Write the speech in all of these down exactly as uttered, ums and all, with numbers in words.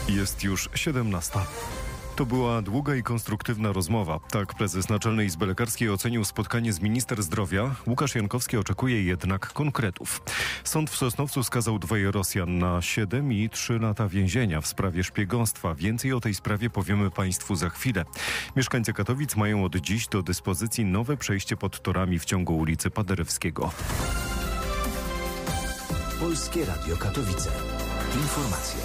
Jest już siedemnasta. To była długa i konstruktywna rozmowa. Tak prezes Naczelnej Izby Lekarskiej ocenił spotkanie z minister zdrowia. Łukasz Jankowski oczekuje jednak konkretów. Sąd w Sosnowcu skazał dwoje Rosjan na siedem i trzy lata więzienia w sprawie szpiegostwa. Więcej o tej sprawie powiemy Państwu za chwilę. Mieszkańcy Katowic mają od dziś do dyspozycji nowe przejście pod torami w ciągu ulicy Paderewskiego. Polskie Radio Katowice. Informacje.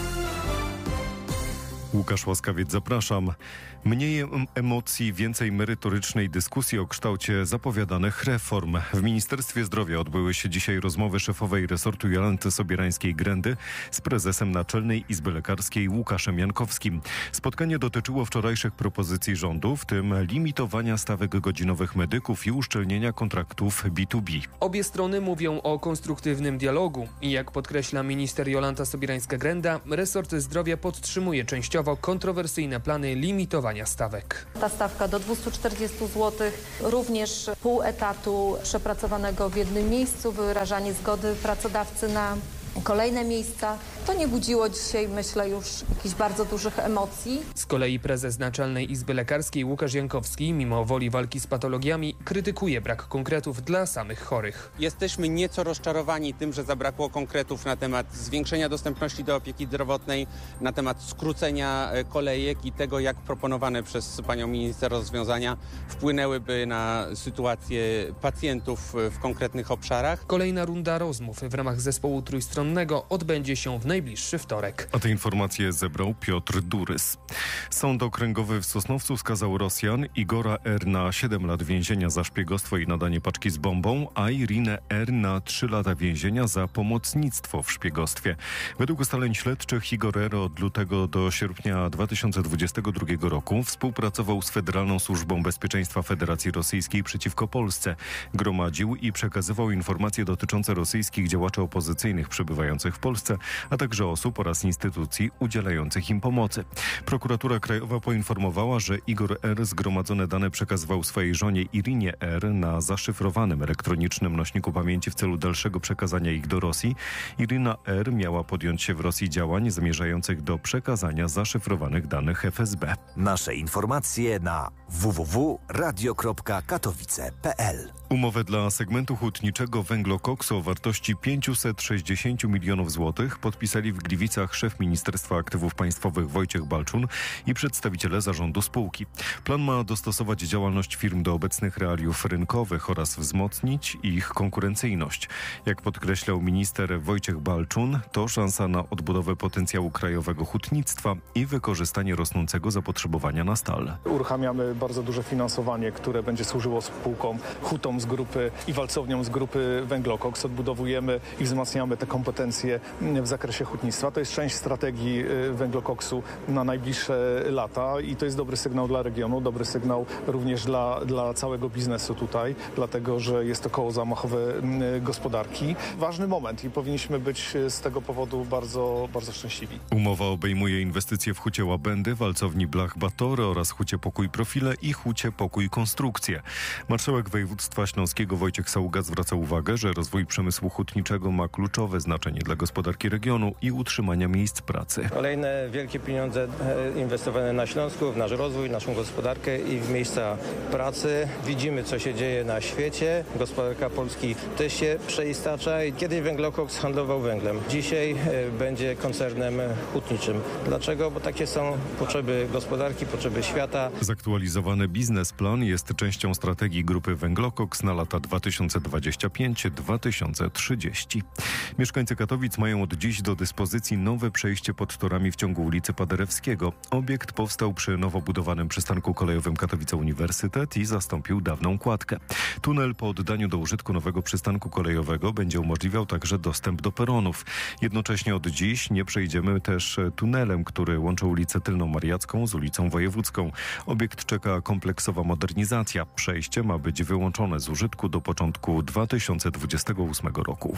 Łukasz Łaskawiec, zapraszam. Mniej emocji, więcej merytorycznej dyskusji o kształcie zapowiadanych reform. W Ministerstwie Zdrowia odbyły się dzisiaj rozmowy szefowej resortu Jolanty Sobierańskiej-Grendy z prezesem Naczelnej Izby Lekarskiej Łukaszem Jankowskim. Spotkanie dotyczyło wczorajszych propozycji rządu, w tym limitowania stawek godzinowych medyków i uszczelnienia kontraktów B dwa B. Obie strony mówią o konstruktywnym dialogu i jak podkreśla minister Jolanta Sobierańska-Grenda, resort zdrowia podtrzymuje częściowo kontrowersyjne plany limitowania stawek. Ta stawka do dwieście czterdzieści złotych, również pół etatu przepracowanego w jednym miejscu, wyrażanie zgody pracodawcy na kolejne miejsca. To nie budziło dzisiaj, myślę, już jakichś bardzo dużych emocji. Z kolei prezes Naczelnej Izby Lekarskiej Łukasz Jankowski, mimo woli walki z patologiami, krytykuje brak konkretów dla samych chorych. Jesteśmy nieco rozczarowani tym, że zabrakło konkretów na temat zwiększenia dostępności do opieki zdrowotnej, na temat skrócenia kolejek i tego, jak proponowane przez panią minister rozwiązania wpłynęłyby na sytuację pacjentów w konkretnych obszarach. Kolejna runda rozmów w ramach zespołu trójstronnego odbędzie się w najbliższy wtorek. A te informacje zebrał Piotr Durys. Sąd okręgowy w Sosnowcu skazał Rosjan Igora R. na siedem lat więzienia za szpiegostwo i nadanie paczki z bombą, a Irinę R. na trzy lata więzienia za pomocnictwo w szpiegostwie. Według ustaleń śledczych Igor R. od lutego do sierpnia dwa tysiące dwudziestego drugiego roku współpracował z Federalną Służbą Bezpieczeństwa Federacji Rosyjskiej przeciwko Polsce. Gromadził i przekazywał informacje dotyczące rosyjskich działaczy opozycyjnych przebywających w Polsce, a także osób oraz instytucji udzielających im pomocy. Prokuratura Krajowa poinformowała, że Igor R. zgromadzone dane przekazywał swojej żonie Irinie R. na zaszyfrowanym elektronicznym nośniku pamięci w celu dalszego przekazania ich do Rosji. Irina R. miała podjąć się w Rosji działań zmierzających do przekazania zaszyfrowanych danych F S B. Nasze informacje na w w w kropka radio kropka katowice kropka p l. Umowę dla segmentu hutniczego węglokoksu o wartości pięćset sześćdziesiąt milionów złotych podpisali w Gliwicach szef Ministerstwa Aktywów Państwowych Wojciech Balczun i przedstawiciele zarządu spółki. Plan ma dostosować działalność firm do obecnych realiów rynkowych oraz wzmocnić ich konkurencyjność. Jak podkreślał minister Wojciech Balczun, to szansa na odbudowę potencjału krajowego hutnictwa i wykorzystanie rosnącego zapotrzebowania na stal. Uruchamiamy bardzo duże finansowanie, które będzie służyło spółkom hutom z grupy i walcowniom z grupy Węglokoks. Odbudowujemy i wzmacniamy te kompetencje w zakresie hutnictwa. To jest część strategii Węglokoksu na najbliższe lata i to jest dobry sygnał dla regionu, dobry sygnał również dla, dla całego biznesu tutaj, dlatego że jest to koło zamachowe gospodarki. Ważny moment i powinniśmy być z tego powodu bardzo, bardzo szczęśliwi. Umowa obejmuje inwestycje w hucie Łabędy, walcowni Blach Batory oraz hucie Pokój Profile i hucie Pokój Konstrukcje. Marszałek województwa śląskiego Wojciech Saługa zwraca uwagę, że rozwój przemysłu hutniczego ma kluczowe znaczenie dla gospodarki regionu i utrzymania miejsc pracy. Kolejne wielkie pieniądze inwestowane na Śląsku, w nasz rozwój, naszą gospodarkę i w miejsca pracy. Widzimy, co się dzieje na świecie. Gospodarka Polski też się przeistacza i kiedyś Węglokoks handlował węglem. Dzisiaj będzie koncernem hutniczym. Dlaczego? Bo takie są potrzeby gospodarki, potrzeby świata. Zaktualizowany biznesplan jest częścią strategii grupy Węglokoks na lata dwa tysiące dwudziesty piąty do dwa tysiące trzydziestego. Mieszkańcy Katowic mają od dziś do dyspozycji nowe przejście pod torami w ciągu ulicy Paderewskiego. Obiekt powstał przy nowo budowanym przystanku kolejowym Katowice Uniwersytet i zastąpił dawną kładkę. Tunel po oddaniu do użytku nowego przystanku kolejowego będzie umożliwiał także dostęp do peronów. Jednocześnie od dziś nie przejdziemy też tunelem, który łączy ulicę Tylną Mariacką z ulicą Wojewódzką. Obiekt czeka kompleksowa modernizacja. Przejście ma być wyłączone z użytku do początku dwa tysiące dwudziestego ósmego roku.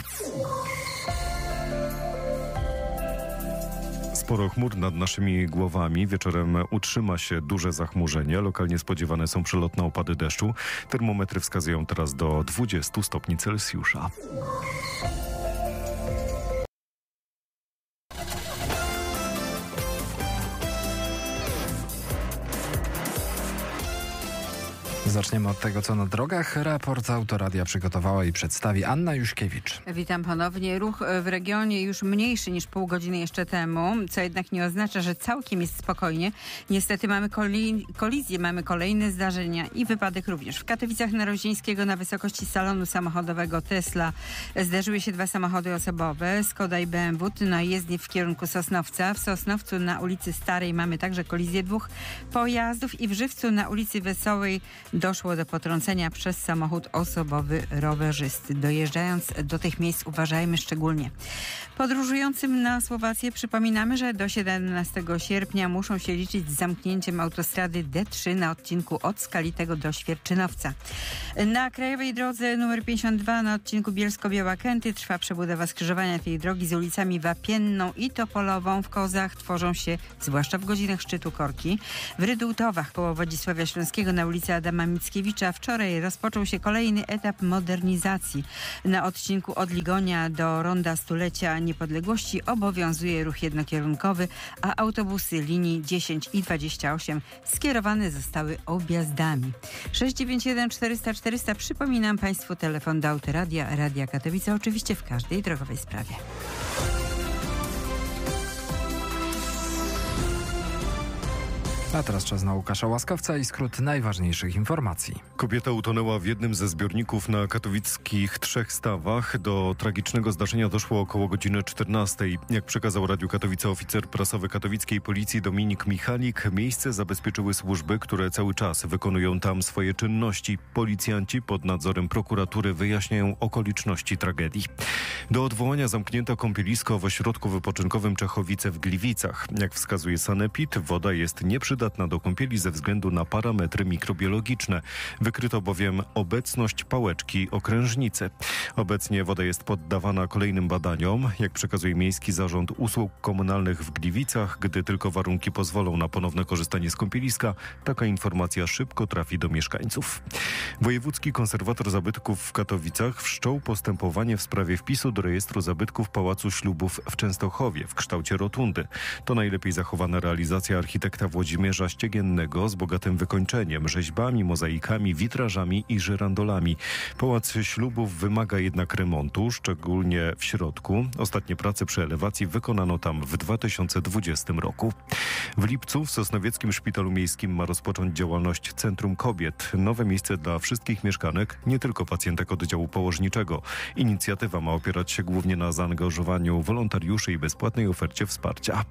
Sporo chmur nad naszymi głowami. Wieczorem utrzyma się duże zachmurzenie. Lokalnie spodziewane są przelotne opady deszczu. Termometry wskazują teraz do dwudziestu stopni Celsjusza. Zaczniemy od tego, co na drogach. Raport Autoradia przygotowała i przedstawi Anna Juśkiewicz. Witam ponownie. Ruch w regionie już mniejszy niż pół godziny jeszcze temu, co jednak nie oznacza, że całkiem jest spokojnie. Niestety mamy koli- kolizję, mamy kolejne zdarzenia i wypadek również. W Katowicach Narozińskiego na wysokości salonu samochodowego Tesla zderzyły się dwa samochody osobowe, Skoda i B M W, na jezdni w kierunku Sosnowca. W Sosnowcu na ulicy Starej mamy także kolizję dwóch pojazdów i w Żywcu na ulicy Wesołej doszło do potrącenia przez samochód osobowy rowerzysty. Dojeżdżając do tych miejsc uważajmy szczególnie. Podróżującym na Słowację przypominamy, że do siedemnastego sierpnia muszą się liczyć z zamknięciem autostrady D trzy na odcinku od Skalitego do Świerczynowca. Na krajowej drodze nr pięćdziesiąt dwa na odcinku Bielsko-Biała Kęty trwa przebudowa skrzyżowania tej drogi z ulicami Wapienną i Topolową. W Kozach tworzą się, zwłaszcza w godzinach szczytu, korki. W Rydultowach koło Wodzisławia Śląskiego na ulicy Adama Mickiewicza wczoraj rozpoczął się kolejny etap modernizacji. Na odcinku od Ligonia do Ronda Stulecia Niepodległości obowiązuje ruch jednokierunkowy, a autobusy linii dziesięć i dwadzieścia osiem skierowane zostały objazdami. sześć dziewięć jeden czterysta czterysta. Przypominam Państwu telefon do Autoradia, Radia Katowice, oczywiście w każdej drogowej sprawie. A teraz czas na Łukasza Łaskowca i skrót najważniejszych informacji. Kobieta utonęła w jednym ze zbiorników na katowickich Trzech Stawach. Do tragicznego zdarzenia doszło około godziny czternastej. Jak przekazał Radiu Katowice oficer prasowy katowickiej policji Dominik Michalik, miejsce zabezpieczyły służby, które cały czas wykonują tam swoje czynności. Policjanci pod nadzorem prokuratury wyjaśniają okoliczności tragedii. Do odwołania zamknięto kąpielisko w ośrodku wypoczynkowym Czechowice w Gliwicach. Jak wskazuje sanepid, woda jest nieprzydatna do kąpieli ze względu na parametry mikrobiologiczne. Wykryto bowiem obecność pałeczki okrężnicy. Obecnie woda jest poddawana kolejnym badaniom. Jak przekazuje Miejski Zarząd Usług Komunalnych w Gliwicach, gdy tylko warunki pozwolą na ponowne korzystanie z kąpieliska, taka informacja szybko trafi do mieszkańców. Wojewódzki Konserwator Zabytków w Katowicach wszczął postępowanie w sprawie wpisu do rejestru zabytków Pałacu Ślubów w Częstochowie w kształcie rotundy. To najlepiej zachowana realizacja architekta Włodzimierza Ściegiennego z bogatym wykończeniem, rzeźbami, mozaikami, witrażami i żyrandolami. Pałac Ślubów wymaga jednak remontu, szczególnie w środku. Ostatnie prace przy elewacji wykonano tam w dwa tysiące dwudziestym roku. W lipcu w Sosnowieckim Szpitalu Miejskim ma rozpocząć działalność Centrum Kobiet. Nowe miejsce dla wszystkich mieszkanek, nie tylko pacjentek oddziału położniczego. Inicjatywa ma opierać się głównie na zaangażowaniu wolontariuszy i bezpłatnej ofercie wsparcia.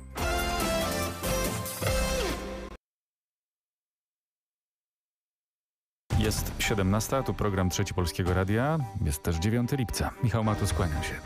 Jest siedemnasta, tu program Trzeci Polskiego Radia. Jest też dziewiątego lipca. Michał Matus, kłaniam się.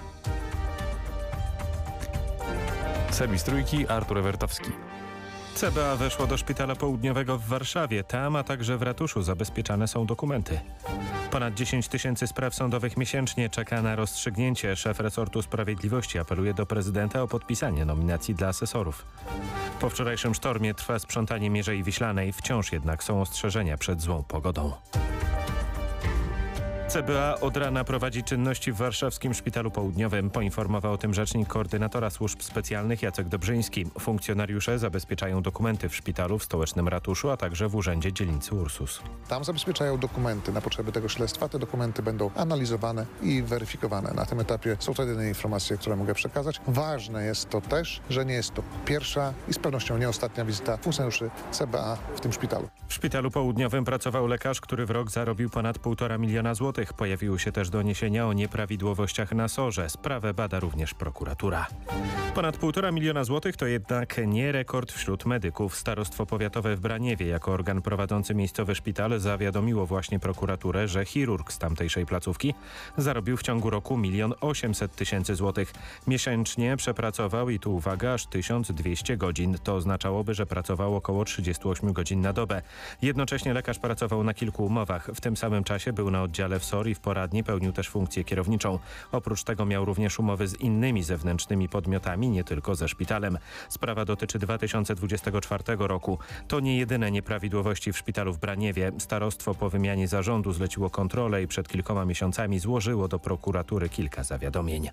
Serwis Trójki, Artur Ewertowski. C B A weszło do Szpitala Południowego w Warszawie. Tam, a także w ratuszu zabezpieczane są dokumenty. Ponad dziesięć tysięcy spraw sądowych miesięcznie czeka na rozstrzygnięcie. Szef resortu sprawiedliwości apeluje do prezydenta o podpisanie nominacji dla asesorów. Po wczorajszym sztormie trwa sprzątanie Mierzei Wiślanej. Wciąż jednak są ostrzeżenia przed złą pogodą. C B A od rana prowadzi czynności w warszawskim Szpitalu Południowym. Poinformował o tym rzecznik koordynatora służb specjalnych Jacek Dobrzyński. Funkcjonariusze zabezpieczają dokumenty w szpitalu, w stołecznym ratuszu, a także w urzędzie dzielnicy Ursus. Tam zabezpieczają dokumenty na potrzeby tego śledztwa. Te dokumenty będą analizowane i weryfikowane. Na tym etapie są to jedyne informacje, które mogę przekazać. Ważne jest to też, że nie jest to pierwsza i z pewnością nie ostatnia wizyta funkcjonariuszy C B A w tym szpitalu. W Szpitalu Południowym pracował lekarz, który w rok zarobił ponad półtora miliona złotych. Pojawiły się też doniesienia o nieprawidłowościach na sorze. Sprawę bada również prokuratura. Ponad półtora miliona złotych to jednak nie rekord wśród medyków. Starostwo Powiatowe w Braniewie jako organ prowadzący miejscowy szpital zawiadomiło właśnie prokuraturę, że chirurg z tamtejszej placówki zarobił w ciągu roku milion osiemset tysięcy złotych. Miesięcznie przepracował i tu uwaga, aż tysiąc dwieście godzin. To oznaczałoby, że pracował około trzydzieści osiem godzin na dobę. Jednocześnie lekarz pracował na kilku umowach. W tym samym czasie był na oddziale w w S O R i w poradni pełnił też funkcję kierowniczą. Oprócz tego miał również umowy z innymi zewnętrznymi podmiotami, nie tylko ze szpitalem. Sprawa dotyczy dwa tysiące dwudziestego czwartego roku. To nie jedyne nieprawidłowości w szpitalu w Braniewie. Starostwo po wymianie zarządu zleciło kontrolę i przed kilkoma miesiącami złożyło do prokuratury kilka zawiadomień.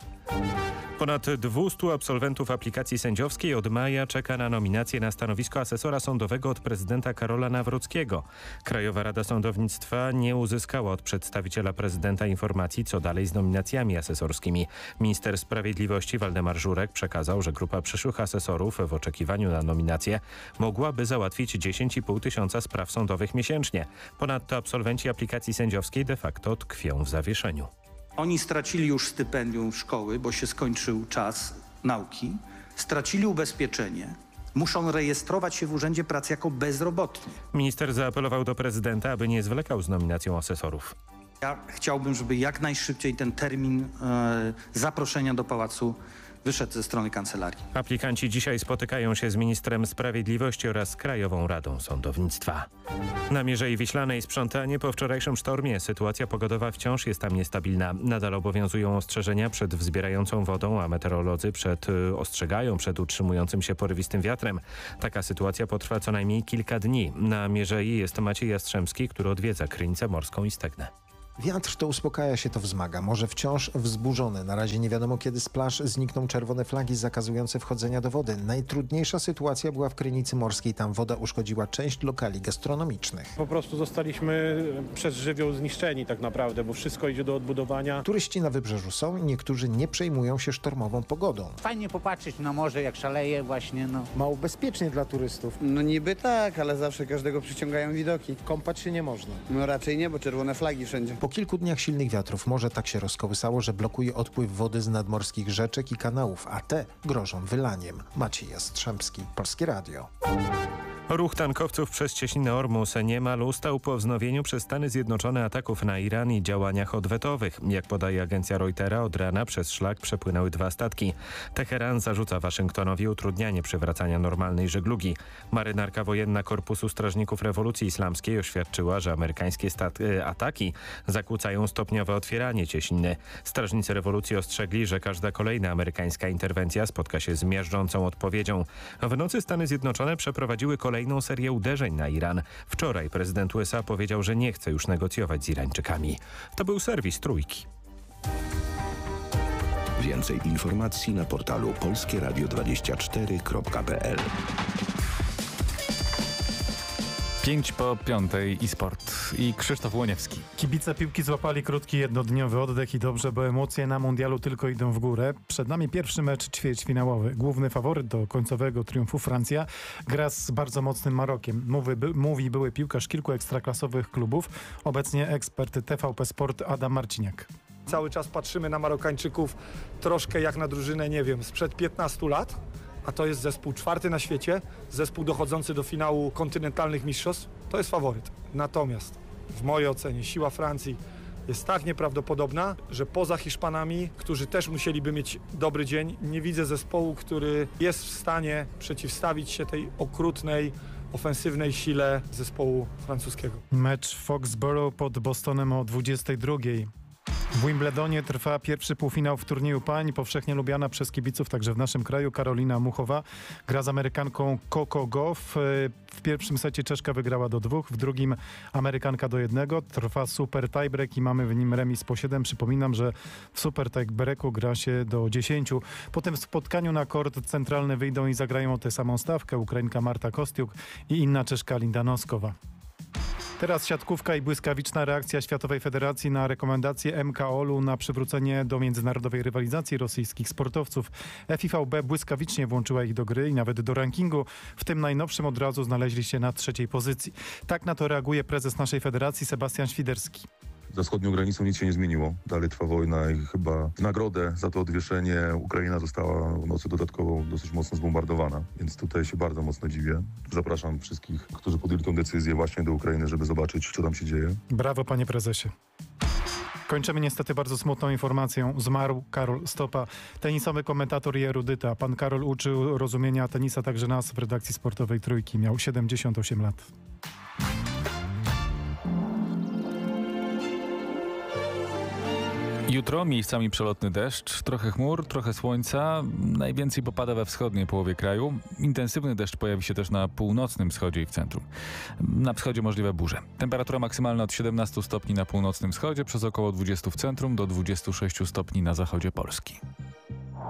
Ponad dwustu absolwentów aplikacji sędziowskiej od maja czeka na nominację na stanowisko asesora sądowego od prezydenta Karola Nawrockiego. Krajowa Rada Sądownictwa nie uzyskała od przedstawiciela prezydenta informacji, co dalej z nominacjami asesorskimi. Minister Sprawiedliwości Waldemar Żurek przekazał, że grupa przyszłych asesorów w oczekiwaniu na nominację mogłaby załatwić dziesięć i pół tysiąca spraw sądowych miesięcznie. Ponadto absolwenci aplikacji sędziowskiej de facto tkwią w zawieszeniu. Oni stracili już stypendium szkoły, bo się skończył czas nauki, stracili ubezpieczenie, muszą rejestrować się w Urzędzie Pracy jako bezrobotni. Minister zaapelował do prezydenta, aby nie zwlekał z nominacją asesorów. Ja chciałbym, żeby jak najszybciej ten termin e, zaproszenia do pałacu wyszedł ze strony kancelarii. Aplikanci dzisiaj spotykają się z ministrem sprawiedliwości oraz z Krajową Radą Sądownictwa. Na Mierzei Wiślanej sprzątanie po wczorajszym sztormie. Sytuacja pogodowa wciąż jest tam niestabilna. Nadal obowiązują ostrzeżenia przed wzbierającą wodą, a meteorolodzy przed, y, ostrzegają przed utrzymującym się porywistym wiatrem. Taka sytuacja potrwa co najmniej kilka dni. Na Mierzei jest Maciej Jastrzębski, który odwiedza Krynicę Morską i Stegnę. Wiatr to uspokaja się, to wzmaga. Morze wciąż wzburzone. Na razie nie wiadomo, kiedy z plaż znikną czerwone flagi zakazujące wchodzenia do wody. Najtrudniejsza sytuacja była w Krynicy Morskiej. Tam woda uszkodziła część lokali gastronomicznych. Po prostu zostaliśmy przez żywioł zniszczeni tak naprawdę, bo wszystko idzie do odbudowania. Turyści na wybrzeżu są i niektórzy nie przejmują się sztormową pogodą. Fajnie popatrzeć na morze, jak szaleje właśnie, no. Mało bezpiecznie dla turystów. No niby tak, ale zawsze każdego przyciągają widoki. Kąpać się nie można. No raczej nie, bo czerwone flagi wszędzie. Po kilku dniach silnych wiatrów morze tak się rozkołysało, że blokuje odpływ wody z nadmorskich rzeczek i kanałów, a te grożą wylaniem. Maciej Jastrzębski, Polskie Radio. Ruch tankowców przez cieśninę Ormus niemal ustał po wznowieniu przez Stany Zjednoczone ataków na Iran i działaniach odwetowych. Jak podaje agencja Reutera, od rana przez szlak przepłynęły dwa statki. Teheran zarzuca Waszyngtonowi utrudnianie przywracania normalnej żeglugi. Marynarka wojenna Korpusu Strażników Rewolucji Islamskiej oświadczyła, że amerykańskie ataki zakłócają stopniowe otwieranie cieśniny. Strażnicy rewolucji ostrzegli, że każda kolejna amerykańska interwencja spotka się z miażdżącą odpowiedzią. W nocy Stany Zjednoczone przeprowadziły kolejną serię uderzeń na Iran. Wczoraj prezydent U S A powiedział, że nie chce już negocjować z Irańczykami. To był serwis Trójki. Więcej informacji na portalu polskie radio dwadzieścia cztery kropka p l. Pięć po piątej i sport. I Krzysztof Łoniewski. Kibice piłki złapali krótki jednodniowy oddech i dobrze, bo emocje na mundialu tylko idą w górę. Przed nami pierwszy mecz ćwierćfinałowy. Główny faworyt do końcowego triumfu Francja gra z bardzo mocnym Marokiem. Mówi, by, mówi były piłkarz kilku ekstraklasowych klubów. Obecnie ekspert T V P Sport Adam Marciniak. Cały czas patrzymy na Marokańczyków troszkę jak na drużynę, nie wiem, sprzed piętnastu lat. A to jest zespół czwarty na świecie, zespół dochodzący do finału kontynentalnych mistrzostw, to jest faworyt. Natomiast w mojej ocenie siła Francji jest tak nieprawdopodobna, że poza Hiszpanami, którzy też musieliby mieć dobry dzień, nie widzę zespołu, który jest w stanie przeciwstawić się tej okrutnej, ofensywnej sile zespołu francuskiego. Mecz Foxborough pod Bostonem o dwudziestej drugiej. W Wimbledonie trwa pierwszy półfinał w turnieju pań, powszechnie lubiana przez kibiców także w naszym kraju. Karolina Muchowa gra z Amerykanką Coco Gauff. W pierwszym secie Czeszka wygrała do dwóch, w drugim Amerykanka do jednego. Trwa super tiebreak i mamy w nim remis po siedem. Przypominam, że w super tiebreaku gra się do dziesięciu. Potem w spotkaniu na kort centralny wyjdą i zagrają tę samą stawkę Ukrainka Marta Kostiuk i inna Czeszka Linda Noskowa. Teraz siatkówka i błyskawiczna reakcja Światowej Federacji na rekomendacje M K O L u na przywrócenie do międzynarodowej rywalizacji rosyjskich sportowców. F I V B błyskawicznie włączyła ich do gry i nawet do rankingu. W tym najnowszym od razu znaleźli się na trzeciej pozycji. Tak na to reaguje prezes naszej federacji Sebastian Świderski. Za wschodnią granicą nic się nie zmieniło. Dalej trwa wojna i chyba w nagrodę za to odwieszenie Ukraina została w nocy dodatkowo dosyć mocno zbombardowana. Więc tutaj się bardzo mocno dziwię. Zapraszam wszystkich, którzy podjęli tę decyzję właśnie do Ukrainy, żeby zobaczyć, co tam się dzieje. Brawo, panie prezesie. Kończymy niestety bardzo smutną informacją. Zmarł Karol Stopa, tenisowy komentator i erudyta. Pan Karol uczył rozumienia tenisa także nas w redakcji sportowej Trójki. Miał siedemdziesiąt osiem lat. Jutro miejscami przelotny deszcz, trochę chmur, trochę słońca, najwięcej popada we wschodniej połowie kraju. Intensywny deszcz pojawi się też na północnym wschodzie i w centrum. Na wschodzie możliwe burze. Temperatura maksymalna od siedemnastu stopni na północnym wschodzie, przez około dwudziestu w centrum do dwudziestu sześciu stopni na zachodzie Polski.